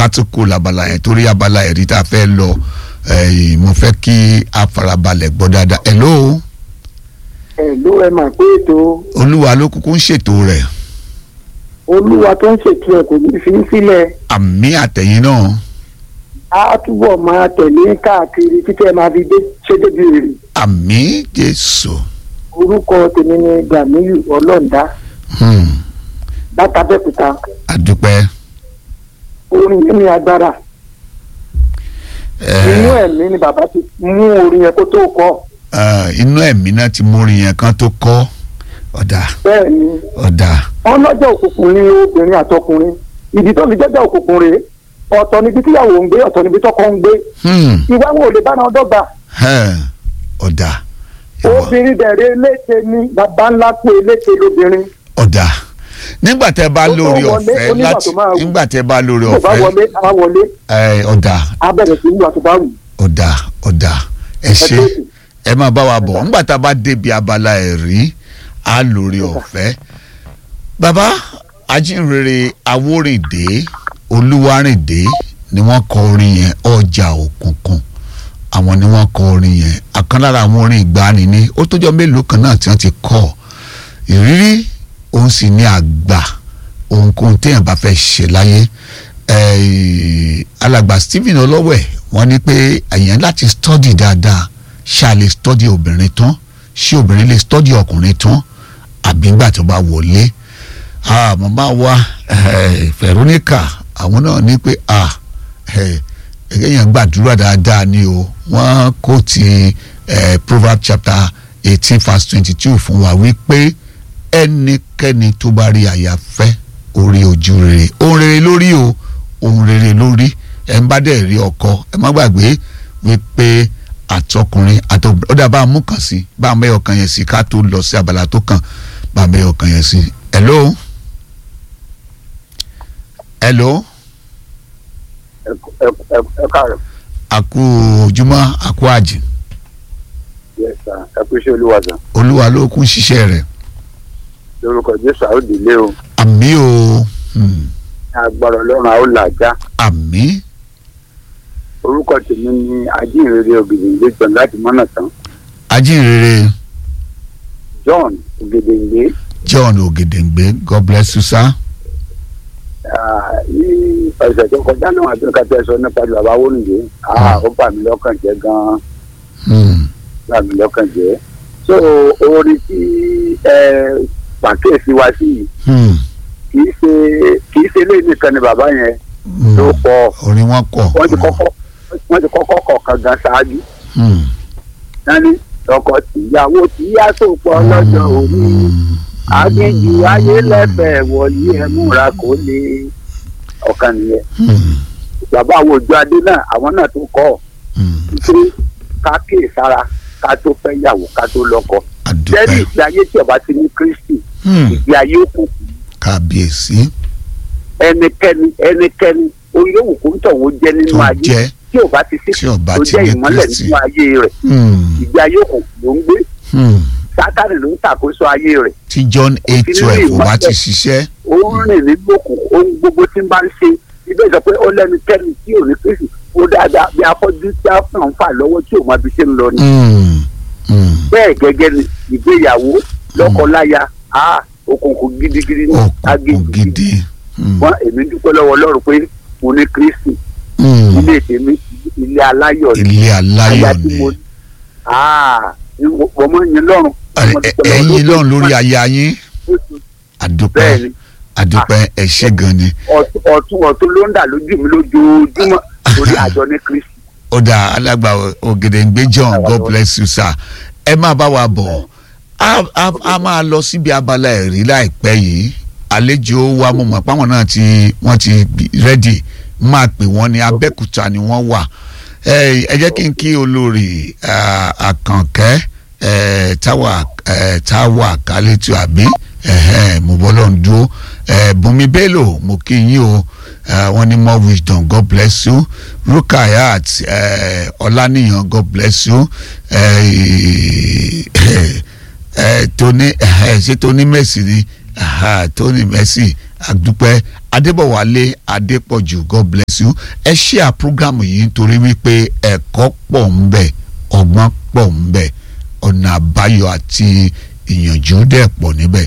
ká tó kó labala yẹn torí abala ẹ̀rí tá a fẹ́ lọ mo fẹ́ kí a farabalẹ̀ gbọ́ dáadáa. hello. ẹ mà pé ètò. olúwa ló kúkú ń ṣètò rẹ̀. olúwa tó ń ṣètò ẹ̀ kò ní fi í sílẹ̀. àmì àtẹ̀yìn náà. a túbọ̀ máa tẹ̀lé káàkiri títí ẹ máa fi dé ṣé débi rè. àmì jésù. orúkọ tèmi ni Gàmíyù Ọlọ́ǹdá. látàbẹ́kúta. àdúpẹ́. orin yẹn ní agbára. inú ẹ̀mí ni bàbá ti mú orin yẹn kó tó kọ. inú ẹ̀mí náà ti mú orin yẹn kan tó kọ́ ọ̀dà. bẹ́ẹ̀ni. ọ̀dà. ọlọ́jọ́ òkùnkùn ni obìnrin àtọkùnrin ìdí tó fi jẹ́jọ́ òkùnkùn rèé ọ̀tọ̀ níbi tíyàwó ń gbé ọ̀tọ̀ níbi tọ́kọ ń gbé. ìwà wo lè bá náà dọ́gba. ọ̀dà. obìnrin dẹ̀rẹ̀ eléte ni bàbá ńlá pé eléte lóbìnrin. ọ̀dà. nígbà tẹ́ bá lórí ọ̀fẹ́ láti nígbà tẹ́ bá lórí ọ̀fẹ́ ọ̀dà. abẹ́rẹ́ sí ìlú àtúbà wù. ọ̀dà ẹ ṣe ẹ máa bá wa bọ̀ nígbà tá a bá débi abala ẹ̀rí á lórí ọ̀fẹ́. bàbá ajínrere Awórìndé Olúwarìndé ni wọ́n kọ orin yẹn ọjà òkùnkùn àwọn ni wọ́n kọ orin yẹn àkan lára àwọn orin ìgbàanì ni ó tójọ́ mélòó kan náà tí wọ́n ti kọ ìrírí òun sì ní àgbà ohunkóhun téèyàn bá fẹ́ ṣe láyé alàgbà Stephen Ọlọ́wẹ̀ wọ́n ní pé èèyàn láti study dáadáa ṣáà lè study obìnrin tán ṣé obìnrin lè study ọkùnrin tán àbí ńgbà tó bá wọlé màmá wa Veronica àwọn náà ní pé èèyàn gbàdúrà dáadáa ni o wọ́n kó ti Proverbs chapter 18 verse 22 fún wa wípé ẹnikẹ́ni tó bá rí aya fẹ́ orí ojú rere ohun rere lórí o ohun rere lórí ẹ ń bá dẹ̀ rí ọkọ ẹ má gbàgbé wípé àtọkùnrin àtọkùnrin ó dà bá a mú kàn sí bá a mẹ́yọ̀ kan yẹn sí ká tó lọ sí abala tó kàn bá a mẹ́yọ̀ kan yẹn sí. hello. hello. ẹ káàárọ̀. àkú ojúmọ́ àkú àjìn. yes sir ẹ kú iṣẹ́ olúwa sàn. olúwa ló kún ṣiṣẹ́ rẹ̀. lórúkọ jésù àwọn òdìlé o. àmì o. agbára ọlọ́run àwọn làjá. àmì. orúkọ tèmi ni ajínrere Ògèdèngbé John láti mọ́nà tán. ajínrere. John Ògèdèngbé. John Ògèdèngbé God bless you sir. ní ọ̀sẹ̀ tó kọjá náà àti kàtẹ́ sọ nípa bàbá Awórìndé ó bà mí lọ́kàn jẹ́ gan-an. bà mí lọ́kàn jẹ́. so orin tí pàkíyèsí wa sí yìí kì í ṣe ilé nìkan ni bàbá yẹn tó kọ. orin wọn kọ. wọ́n ti kọ́kọ́ kọ̀ọ̀kan gan ṣáájú. nání ọkọ tìyàwó tíyà tó pọ̀ lọ́jọ́ òní aginjù ayé lẹ́fẹ̀ẹ́ wọ̀nyí ẹ múra kó lè ọ̀kan nìyẹn. bàbá àwọn òjò adé náà àwọn náà tó kọ́ pé ká kíyè sára ká tó fẹ́ yàwó ká tó lọ́kọ. jẹ́rìí ìgbé ayé tí ọba ti ní Kristi ìgbé ayé òkùnkùn. kábíyèsí. ẹnikẹ́ni oyéwù kó ń tọ̀ wọ́n jẹ́ nínú ayé tí ọba ti sí tó jẹ́ ìmọ́lẹ̀ nínú ayé rẹ̀ ìgbé ayé òkùnkùn ló ń gbé. Sátánì ló ń ṣàkóso ayé rẹ̀. tí John 8:12 ò bá ti ṣiṣẹ́. ó ń rìn ní gbòkùn ohun gbogbo tí ń bá ń ṣe ibẹ̀ sọ pé ó lẹ́nikẹ́ni tí ò ní Kristi ó dáadáa bí afọ́jú tí a fàn fà lọ́wọ́ tí ò máa fi ṣe ń lọ ni. bẹ́ẹ̀ gẹ́gẹ́ ni ìgbéyàwó lọ́kọ-láya òkùnkùn gidigidi ní aginjù gidi. wọ́n èmi dúpẹ́ lọ́wọ́ Ọlọ́run pé mo ní Kristi ilé tèmi ilé aláyọ̀ ni. ilé aláyọ̀ ni. wọ́n mọ̀ yín lọ́rùn. ẹ̀yin lọ́run lórí aya yín àdúpẹ́ àdúpẹ́ ẹ ṣé gan ni. ọ̀tún ló ń dà lójú mi lójoojúmọ́ lórí àjọ ní Kristi. ó dà alàgbà Ògèdèngbé John God bless you sir. ẹ máa bá wa bọ̀ a máa lọ síbi abala ẹ̀rí láìpẹ́ yìí àlejò wa mo mọ̀ páwọn náà wọ́n ti rẹ́dì máa pè wọ́n ní Abẹ́òkúta ni wọ́n wà. ẹ jẹ́ kí n kí olórí Àkànkẹ́ táwa kálẹ́tù àbí mo bọ́ lọ́n dúró Bùnmi Bello mo kí yín o wọ́n ní more wisdom God bless you Rukayat Ọláníyàn God bless you Tony ṣé Tony Mercy ni Tony Mercy àdúpẹ́ Adébọ̀wálé Adépọ̀jù, God bless you. Ẹ share program yìí nítorí wípé ẹ̀kọ́ pọ̀ ń bẹ, ọgbọ́n pọ̀ ń bẹ, ọ̀nà àbáyọ àti ìyànjú dẹ̀ pọ̀ níbẹ̀.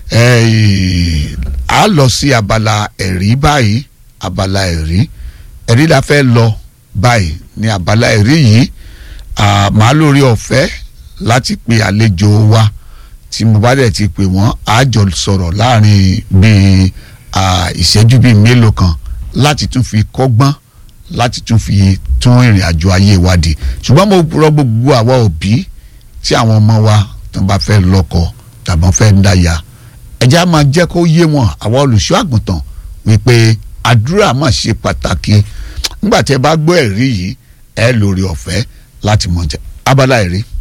A lọ sí abala ẹ̀rí báyìí, abala ẹ̀rí la fẹ́ lọ báyìí ní abala ẹ̀rí yìí. Màá lórí ọ̀fẹ́ láti pe àlejò wa, tí mo bá dẹ̀ ti pè wọ́n á jọ sọ̀rọ̀ láàrin bíi ìṣẹ́jú bíi mélòó kan láti tún fi kọ́gbọ́n, láti tún fi tún ìrìn àjò ayé wa dì. Ṣùgbọ́n mo rọ̀ gbogbo àwa òbí tí àwọn ọmọ wa tó bá fẹ́ lọ́kọ tàbí fẹ́ ń dáya, ẹ jẹ́ á máa jẹ́ kó yé wọn, àwa olùṣọ́ àgùntàn, wípé àdúrà máa ṣe pàtàkì. Nígbà tí ẹ bá gbọ́ ẹ̀rí yìí, ẹ lórí ọ̀fẹ́ láti mọ̀ jẹ́ abala ẹ̀rí.